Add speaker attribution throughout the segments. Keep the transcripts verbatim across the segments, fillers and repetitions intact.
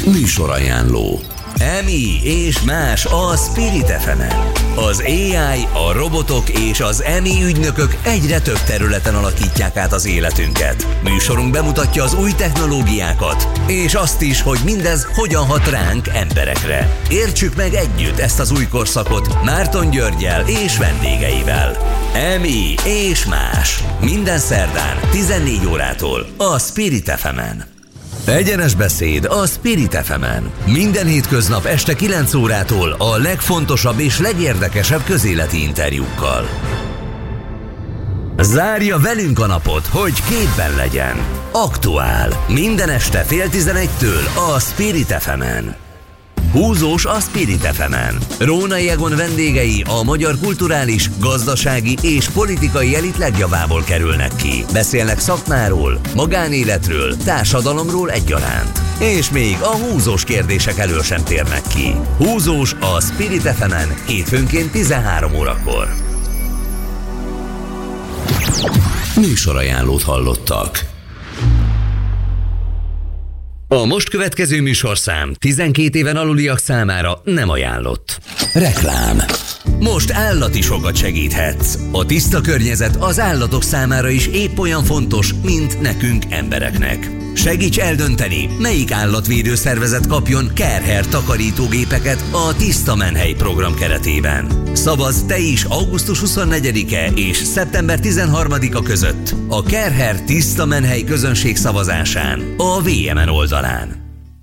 Speaker 1: Műsorajánló. Emmy és más a Spirit ef emen. Az á i, a robotok és az Emmy ügynökök egyre több területen alakítják át az életünket. Műsorunk bemutatja az új technológiákat, és azt is, hogy mindez hogyan hat ránk, emberekre. Értsük meg együtt ezt az új korszakot Márton Györggyel és vendégeivel. Emmy és más. Minden szerdán tizennégy órától a Spirit ef emen. Egyenes beszéd a Spirit ef emen. Minden hétköznap este kilenc órától a legfontosabb és legérdekesebb közéleti interjúkkal. Zárja velünk a napot, hogy képben legyen. Aktuál. Minden este fél tizenegytől a Spirit ef emen. Húzós a Spirit ef emen. Rónai Egon vendégei a magyar kulturális, gazdasági és politikai elit legjavából kerülnek ki. Beszélnek szakmáról, magánéletről, társadalomról egyaránt. És még a húzós kérdések elől sem térnek ki. Húzós a Spirit ef emen hétfőnként tizenhárom órakor. Műsorajánlót hallottak. A most következő műsorszám tizenkét éven aluliak számára nem ajánlott. Reklám. Most állati sokat segíthetsz. A tiszta környezet az állatok számára is épp olyan fontos, mint nekünk embereknek. Segíts eldönteni, melyik állatvédő szervezet kapjon Care-Hair takarítógépeket a Tiszta Menhely program keretében. Szavazz te is augusztus huszonnegyedike és szeptember tizenharmadika között a Care-Hair Tiszta Menhely közönség szavazásán a vé em en oldalán.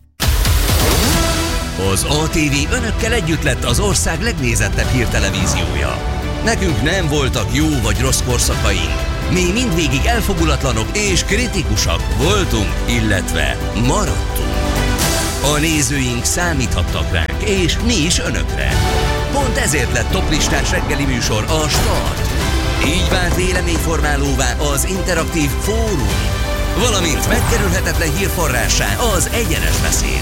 Speaker 1: Az á té vé önökkel együtt lett az ország legnézettebb hírtelevíziója. Nekünk nem voltak jó vagy rossz korszakaink. Mi mindvégig elfogulatlanok és kritikusak voltunk, illetve maradtunk. A nézőink számíthattak ránk, és mi is önökre. Pont ezért lett toplistás reggeli műsor a Start. Így vált véleményformálóvá az interaktív fórum, valamint megkerülhetetlen hírforrássá az egyenes beszéd.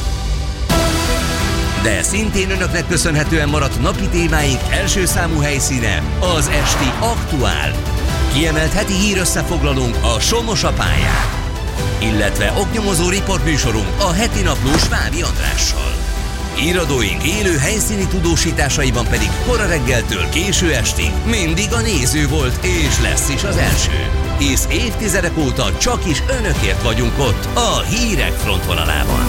Speaker 1: De szintén önöknek köszönhetően maradt napi témáink első számú helyszíne az esti Aktuál. Kiemelt heti hírösszefoglalónk a Somos a pályán, illetve oknyomozó riportműsorunk a heti napló Svábi Andrással. Íradóink élő helyszíni tudósításaiban pedig kora reggeltől késő estig mindig a néző volt és lesz is az első. Hisz évtizedek óta csak is önökért vagyunk ott a hírek frontvonalában.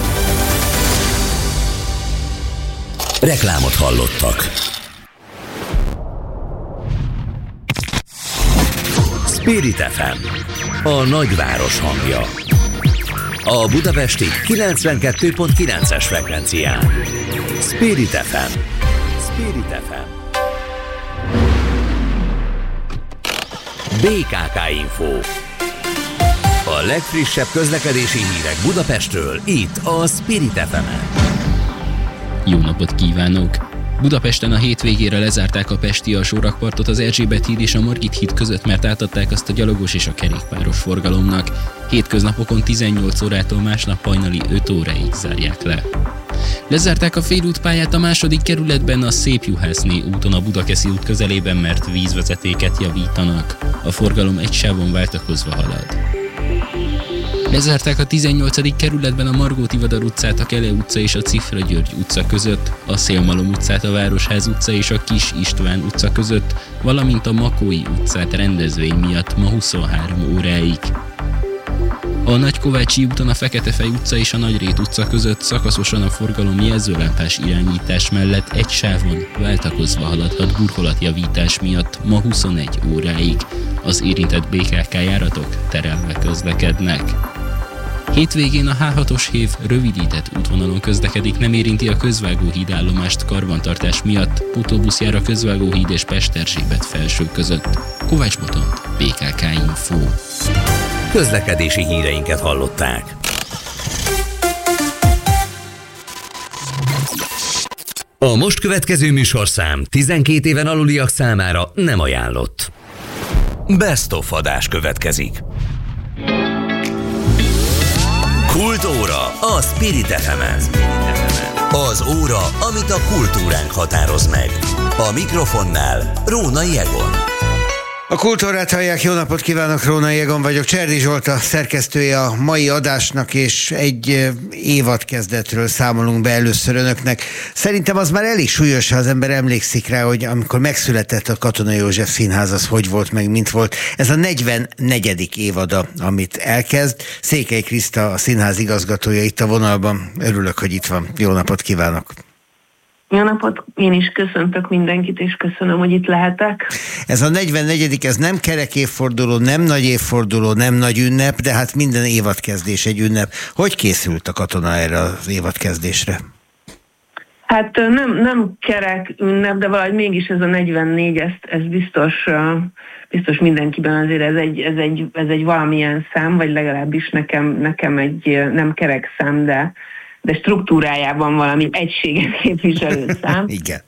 Speaker 1: Reklámot hallottak. Spirit ef em, a nagyváros hangja. A budapesti kilencvenkettő pont kilences frekvencián. Spirit ef em. Spirit ef em. bé ká ká Info. A legfrissebb közlekedési hírek Budapestről, itt a Spirit ef emen.
Speaker 2: Jó napot kívánok! Budapesten a hétvégére lezárták a pesti alsórakpartot az Erzsébet híd és a Margit híd között, mert átadták azt a gyalogos és a kerékpáros forgalomnak. Hétköznapokon tizennyolc órától, másnap hajnali öt óráig zárják le. Lezárták a félútpályát a második kerületben a Szépjuhászné úton a Budakeszi út közelében, mert vízvezetéket javítanak. A forgalom egy sávon váltakozva halad. Lezárták a tizennyolcadik kerületben a Margó Tivadar utcát, a Kele utca és a Cifra György utca között, a Szélmalom utcát, a Városház utca és a Kis István utca között, valamint a Makói utcát rendezvény miatt ma huszonhárom óráig. A Nagykovácsi úton a Feketefej utca és a Nagyrét utca között szakaszosan a forgalom jelzőlámpás irányítás mellett egy sávon váltakozva haladhat burkolatjavítás miatt ma huszonegy óráig. Az érintett bé ká ká járatok terelve közlekednek. Hétvégén a há hatos hév rövidített útvonalon közlekedik, nem érinti a Közvágóhíd állomást karbantartás miatt, pótóbusz jár a Közvágóhíd és Pest-Erzsébet felső között. Kovács Botont, bé ká ká Info.
Speaker 1: Közlekedési híreinket hallották. A most következő műsorszám tizenkét éven aluliak számára nem ajánlott. Best of adás következik. Kultóra a Spirit ef emen. Az óra, amit a kultúránk határoz meg. A mikrofonnál Rónai Egon.
Speaker 3: A Kultúrát hallják, jó napot kívánok, Rónai Egon vagyok, Cserdi Zsolt a szerkesztője a mai adásnak, és egy évadkezdetről számolunk be először önöknek. Szerintem az már elég súlyos, ha az ember emlékszik rá, hogy amikor megszületett a Katona József Színház, az hogy volt, meg mint volt. Ez a negyvennegyedik évada, amit elkezd. Székely Kriszta, a színház igazgatója itt a vonalban. Örülök, hogy itt van. Jó napot kívánok!
Speaker 4: Jó napot, én is köszöntök mindenkit, és köszönöm, hogy itt lehetek.
Speaker 3: Ez a negyvennegyedik, ez nem kerek évforduló, nem nagy évforduló, nem nagy ünnep, de hát minden évadkezdés egy ünnep. Hogy készült a Katona erre az évadkezdésre?
Speaker 4: Hát nem, nem kerek ünnep, de valahogy mégis ez a negyvennégy, ez, ez biztos, biztos mindenkiben azért ez egy, ez, egy, ez egy valamilyen szám, vagy legalábbis nekem, nekem egy nem kerek szám, de de struktúrájában valami egységet képviselő szám.
Speaker 3: Igen.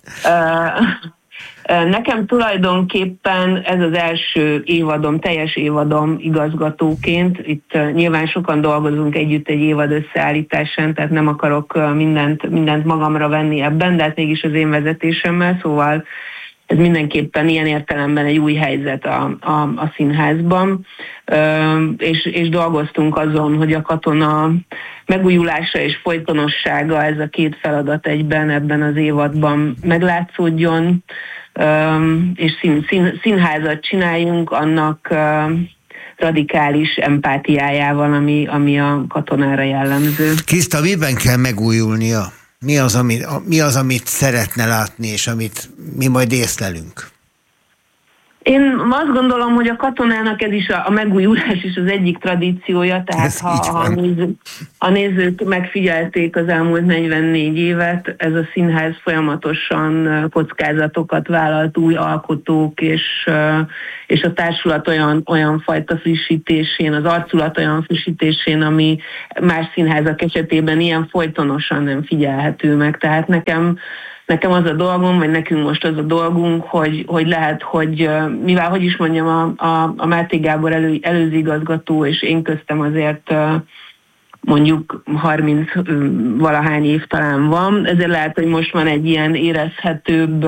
Speaker 4: Nekem tulajdonképpen ez az első évadom, teljes évadom igazgatóként. Itt nyilván sokan dolgozunk együtt egy évad összeállításán, tehát nem akarok mindent, mindent magamra venni ebben, de hát mégis az én vezetésemmel, szóval ez mindenképpen ilyen értelemben egy új helyzet a, a, a színházban, Ö, és, és dolgoztunk azon, hogy a Katona megújulása és folytonossága, ez a két feladat egyben ebben az évadban meglátszódjon, Ö, és szín, szín, színházat csináljunk annak ö, radikális empátiájával, ami, ami a Katonára jellemző.
Speaker 3: Kriszta, miben kell megújulnia? Mi az, ami, mi az, amit szeretne látni, és amit mi majd észlelünk?
Speaker 4: Én azt gondolom, hogy a Katonának ez is a, a megújulás is az egyik tradíciója, tehát ez ha, ha a, nézők, a nézők megfigyelték az elmúlt negyvennégy évet, ez a színház folyamatosan kockázatokat vállalt, új alkotók, és, és a társulat olyan, olyan fajta frissítésén, az arculat olyan frissítésén, ami más színházak esetében ilyen folytonosan nem figyelhető meg. Tehát nekem Nekem az a dolgom, vagy nekünk most az a dolgunk, hogy, hogy lehet, hogy mivel, hogy is mondjam, a, a, a Máté Gábor elő, előző igazgató, és én köztem azért mondjuk harminc valahány év talán van, ezért lehet, hogy most van egy ilyen érezhetőbb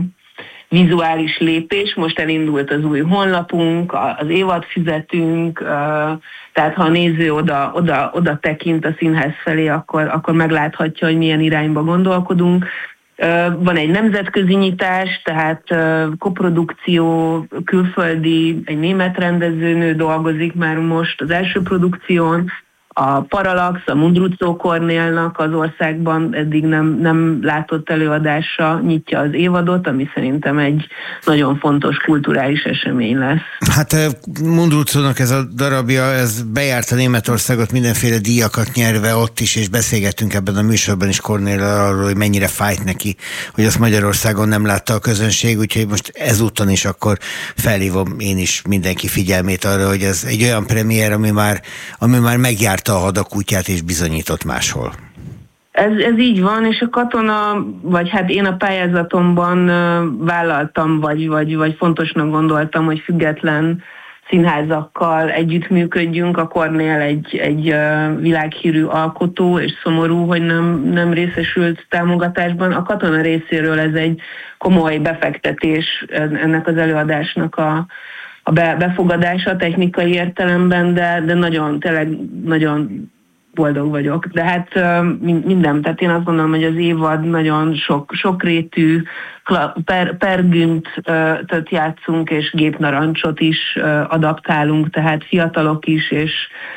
Speaker 4: vizuális lépés, most elindult az új honlapunk, az évadfüzetünk, tehát ha a néző oda, oda, oda tekint a színház felé, akkor, akkor megláthatja, hogy milyen irányba gondolkodunk. Van egy nemzetközi nyitás, tehát koprodukció, külföldi, egy német rendezőnő dolgozik már most az első produkción, a Parallax, a Mundruczó Kornélnak az országban eddig nem, nem látott előadása nyitja az évadot, ami szerintem egy nagyon fontos kulturális esemény lesz.
Speaker 3: Hát Mundruczónak ez a darabja, ez bejárta Németországot, mindenféle díjakat nyerve ott is, és beszélgettünk ebben a műsorban is Kornéllal arról, hogy mennyire fájt neki, hogy azt Magyarországon nem látta a közönség, úgyhogy most ezúton is akkor felhívom én is mindenki figyelmét arra, hogy ez egy olyan premier, ami már, ami már megjárt a hadakútját és bizonyított máshol.
Speaker 4: Ez, ez így van, és a Katona, vagy hát én a pályázatomban vállaltam, vagy, vagy, vagy fontosnak gondoltam, hogy független színházakkal együttműködjünk. A Kornél egy, egy világhírű alkotó, és szomorú, hogy nem, nem részesült támogatásban. A Katona részéről ez egy komoly befektetés ennek az előadásnak a a befogadása technikai értelemben, de, de nagyon, tényleg nagyon boldog vagyok. De hát minden, tehát én azt gondolom, hogy az évad nagyon sok, sokrétű, per, pergüntet játszunk, és gépnarancsot is adaptálunk, tehát fiatalok is, és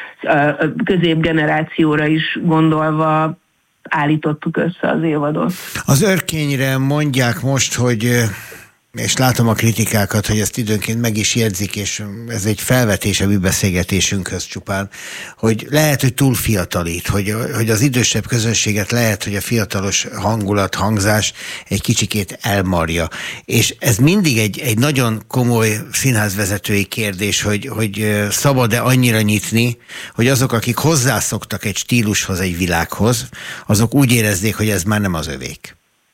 Speaker 4: középgenerációra is gondolva állítottuk össze az évadot.
Speaker 3: Az Örkényre mondják most, hogy és látom a kritikákat, hogy ezt időnként meg is jegyzik, és ez egy felvetés a mi beszélgetésünkhöz csupán, hogy lehet, hogy túl fiatalít, hogy, hogy az idősebb közönséget lehet, hogy a fiatalos hangulat, hangzás egy kicsikét elmarja. És ez mindig egy, egy nagyon komoly színházvezetői kérdés, hogy, hogy szabad-e annyira nyitni, hogy azok, akik hozzászoktak egy stílushoz, egy világhoz, azok úgy érezzék, hogy ez már nem az övék.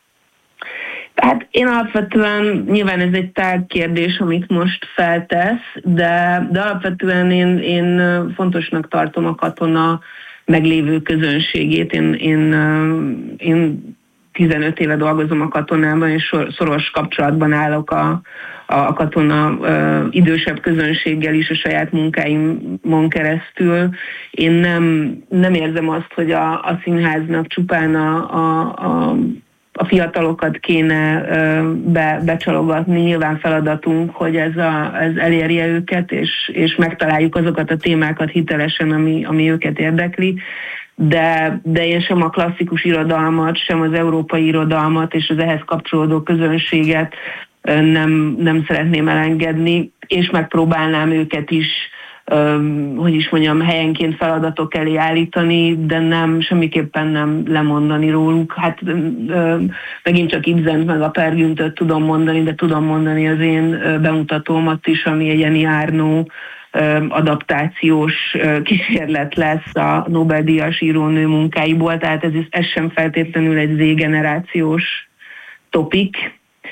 Speaker 4: Hát én alapvetően, nyilván ez egy tág kérdés, amit most feltesz, de, de alapvetően én, én fontosnak tartom a Katona meglévő közönségét. Én, én, én tizenöt éve dolgozom a katonában, és szoros kapcsolatban állok a, a katona ö, idősebb közönséggel is a saját munkáimon keresztül. Én nem, nem érzem azt, hogy a, a színháznak csupán a, a, a a fiatalokat kéne be, becsalogatni, nyilván feladatunk, hogy ez, a, ez elérje őket, és, és megtaláljuk azokat a témákat hitelesen, ami, ami őket érdekli, de, de én sem a klasszikus irodalmat, sem az európai irodalmat és az ehhez kapcsolódó közönséget nem, nem szeretném elengedni, és megpróbálnám őket is hogy is mondjam, helyenként feladatok elé állítani, de nem, semmiképpen nem lemondani róluk. Hát megint csak Ibsent meg a Per Güntöt tudom mondani, de tudom mondani az én bemutatómat is, ami egy Jenny Arnaud adaptációs kísérlet lesz a Nobel-díjas írónő munkáiból, tehát ez, ez sem feltétlenül egy Z-generációs topik.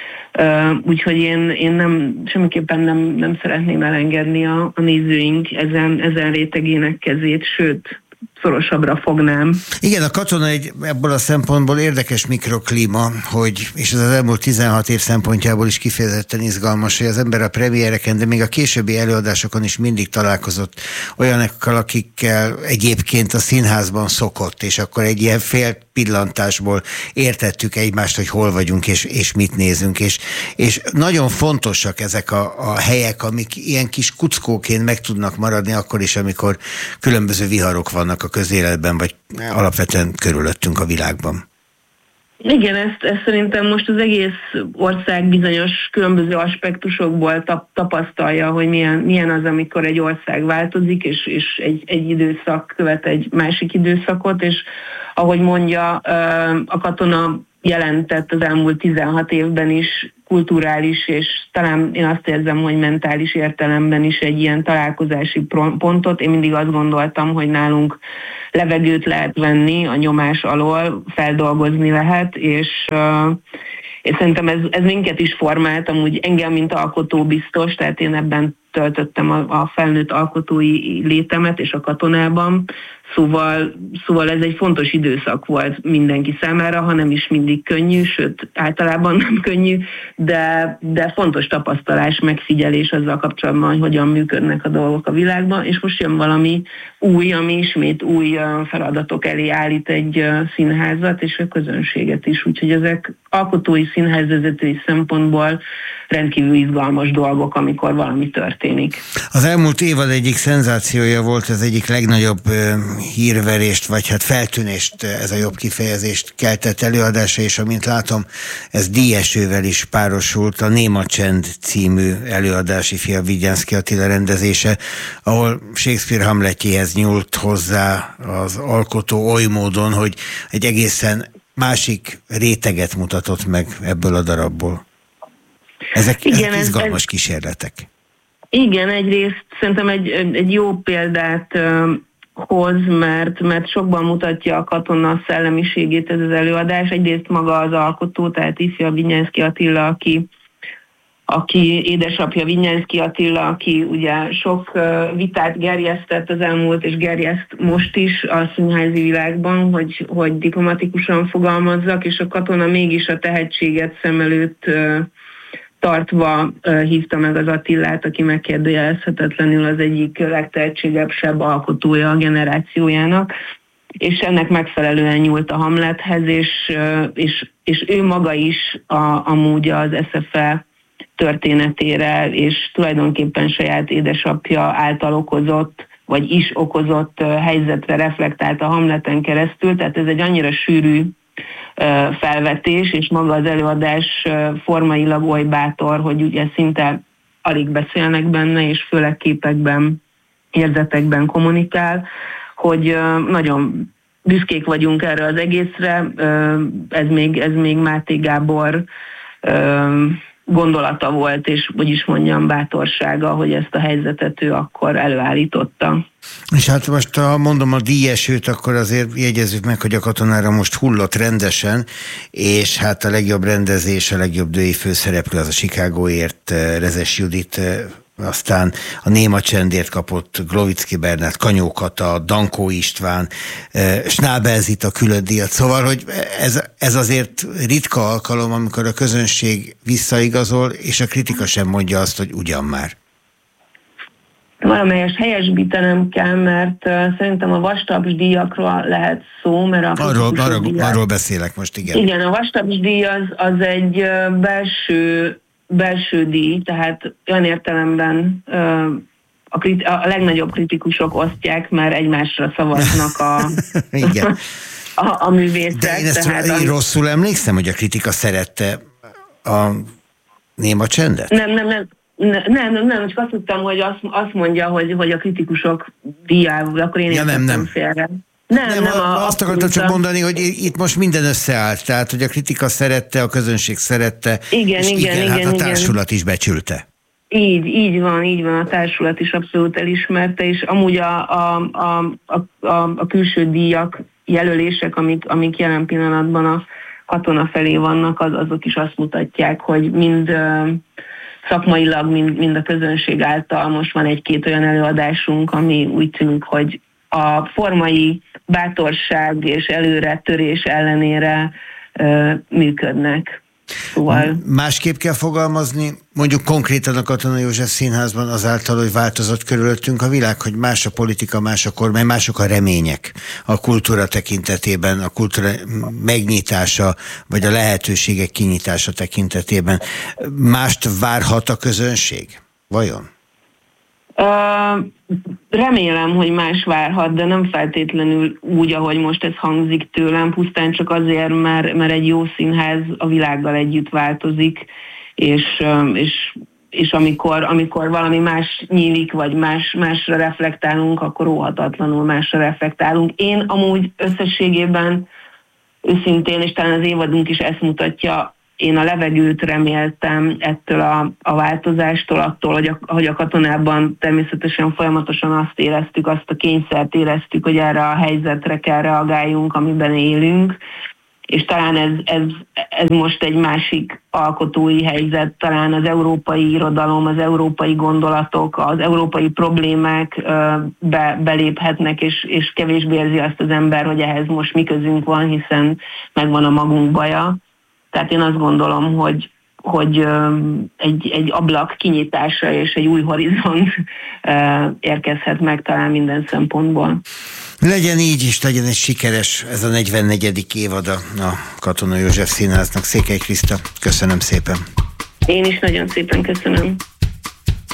Speaker 4: Uh, úgyhogy én, én nem, semmiképpen nem, nem szeretném elengedni a, a nézőink ezen, ezen rétegének kezét, sőt, szorosabbra fognám.
Speaker 3: Igen, a katona egy ebből a szempontból érdekes mikroklíma, hogy, és ez az elmúlt tizenhat év szempontjából is kifejezetten izgalmas, hogy az ember a premiereken, de még a későbbi előadásokon is mindig találkozott olyanokkal, akikkel egyébként a színházban szokott, és akkor egy ilyen fél pillantásból értettük egymást, hogy hol vagyunk, és, és mit nézünk, és, és nagyon fontosak ezek a, a helyek, amik ilyen kis kuckóként meg tudnak maradni akkor is, amikor különböző viharok vannak a közéletben, vagy alapvetően körülöttünk a világban.
Speaker 4: Igen, ezt, ezt szerintem most az egész ország bizonyos különböző aspektusokból tap, tapasztalja, hogy milyen, milyen az, amikor egy ország változik, és, és egy, egy időszak követ egy másik időszakot, és ahogy mondja, a katona jelentett az elmúlt tizenhat évben is kulturális, és talán én azt érzem, hogy mentális értelemben is egy ilyen találkozási pontot. Én mindig azt gondoltam, hogy nálunk levegőt lehet venni a nyomás alól, feldolgozni lehet, és, uh, és szerintem ez, ez minket is formált, amúgy engem, mint alkotó biztos, tehát én ebben töltöttem a, a felnőtt alkotói létemet, és a katonában, szóval, szóval ez egy fontos időszak volt mindenki számára, ha nem is mindig könnyű, sőt általában nem könnyű, de, de fontos tapasztalás, megfigyelés azzal kapcsolatban, hogy hogyan működnek a dolgok a világban, és most jön valami új, ami ismét új feladatok elé állít egy színházat, és a közönséget is, úgyhogy ezek alkotói, színházvezetői szempontból rendkívül izgalmas dolgok, amikor valami történik.
Speaker 3: Az elmúlt évad egyik szenzációja volt, az egyik legnagyobb hírverést, vagy hát feltűnést, ez a jobb kifejezést keltett előadása, és amint látom, ez díjesővel is párosult, a Néma Csend című előadás, ifja Vigyánszky Attila rendezése, ahol Shakespeare Hamletjéhez nyúlt hozzá az alkotó oly módon, hogy egy egészen másik réteget mutatott meg ebből a darabból. Ezek,
Speaker 4: igen,
Speaker 3: ezek izgalmas
Speaker 4: ez,
Speaker 3: kísérletek.
Speaker 4: Igen, egyrészt szerintem egy, egy jó példát uh, hoz, mert, mert sokban mutatja a katona szellemiségét ez az előadás. Egyrészt maga az alkotó, tehát ifja Vinyánszky Attila, aki, aki édesapja Vinyánszky Attila, aki ugye sok uh, vitát gerjesztett az elmúlt, és gerjeszt most is a színházi világban, hogy, hogy diplomatikusan fogalmazzak, és a katona mégis a tehetséget szem előtt uh, tartva uh, hívta meg az Attilát, aki megkérdőjelezhetetlenül az egyik legtehetségesebb alkotója a generációjának, és ennek megfelelően nyúlt a Hamlethez, és, uh, és, és ő maga is a, amúgy az es ef e történetére, és tulajdonképpen saját édesapja által okozott, vagy is okozott uh, helyzetre reflektált a Hamleten keresztül, tehát ez egy annyira sűrű felvetés, és maga az előadás formailag oly bátor, hogy ugye szinte alig beszélnek benne, és főleg képekben, érzetekben kommunikál, hogy nagyon büszkék vagyunk erre az egészre. Ez még, ez még Máté Gábor gondolata volt, és hogy is mondjam, bátorsága, hogy ezt a helyzetet ő akkor előállította.
Speaker 3: És hát most, ha mondom a díjesőt, akkor azért jegyezzük meg, hogy a katonára most hullott rendesen, és hát a legjobb rendezés, a legjobb női főszereplő az a Chicagóért Rezes Judit aztán a Néma csendért kapott Glovicki Bernát, Kanyó Kata, Dankó István, Schnabel Zita külön díjat. Szóval, hogy ez, ez azért ritka alkalom, amikor a közönség visszaigazol, és a kritika sem mondja azt, hogy ugyan már.
Speaker 4: Valamelyes helyesbítenem kell, mert uh, szerintem a Vastaps díjakról lehet szó, mert a
Speaker 3: arról, arról, díjak... arról beszélek most, igen.
Speaker 4: Igen, a Vastaps díj az, az egy uh, belső, belső díj, tehát olyan értelemben uh, a, kriti- a legnagyobb kritikusok osztják, mert egymásra szavaznak a,
Speaker 3: igen.
Speaker 4: a, a művészek.
Speaker 3: De én ezt
Speaker 4: tehát
Speaker 3: én
Speaker 4: a...
Speaker 3: rosszul emlékszem, hogy a kritika szerette a Néma csendet?
Speaker 4: Nem, nem, nem. Nem, nem, nem, csak azt tudtam, hogy azt, azt mondja, hogy, hogy a kritikusok díjával, akkor én
Speaker 3: ja, nem, nem.
Speaker 4: félre. Nem,
Speaker 3: nem,
Speaker 4: nem
Speaker 3: a, azt akartam csak mondani, hogy itt most minden összeállt, tehát, hogy a kritika szerette, a közönség szerette,
Speaker 4: igen,
Speaker 3: és
Speaker 4: igen,
Speaker 3: igen,
Speaker 4: igen,
Speaker 3: hát a társulat
Speaker 4: igen.
Speaker 3: is becsülte.
Speaker 4: Így, így van, így van, a társulat is abszolút elismerte, és amúgy a, a, a, a, a, a külső díjak, jelölések, amik, amik jelen pillanatban a Katona felé vannak, az, azok is azt mutatják, hogy mind szakmailag, mind, mind a közönség által most van egy-két olyan előadásunk, ami úgy tűnik, hogy a formai bátorság és előre törés ellenére ö, működnek. Szóval...
Speaker 3: Másképp kell fogalmazni, mondjuk konkrétan a Katona József Színházban azáltal, hogy változott körülöttünk a világ, hogy más a politika, más a kormány, mások a remények a kultúra tekintetében, a kultúra megnyitása, vagy a lehetőségek kinyitása tekintetében. Mást várhat a közönség? Vajon?
Speaker 4: Uh, remélem, hogy más várhat, de nem feltétlenül úgy, ahogy most ez hangzik tőlem, pusztán csak azért, mert, mert egy jó színház a világgal együtt változik, és, és, és amikor, amikor valami más nyílik, vagy más, másra reflektálunk, akkor óhatatlanul másra reflektálunk. Én amúgy összességében őszintén, és talán az évadunk is ezt mutatja, én a levegőt reméltem ettől a, a változástól, attól, hogy a, hogy a Katonában természetesen folyamatosan azt éreztük, azt a kényszert éreztük, hogy erre a helyzetre kell reagáljunk, amiben élünk, és talán ez, ez, ez most egy másik alkotói helyzet, talán az európai irodalom, az európai gondolatok, az európai problémák be, beléphetnek, és, és kevésbé érzi azt az ember, hogy ehhez most mi közünk van, hiszen megvan a magunk baja. Tehát én azt gondolom, hogy, hogy egy, egy ablak kinyitása és egy új horizont érkezhet meg talán minden szempontból.
Speaker 3: Legyen így is, legyen egy sikeres ez a negyvennegyedik évad a Katona József Színháznak. Székely Kriszta, köszönöm szépen.
Speaker 4: Én is nagyon szépen köszönöm.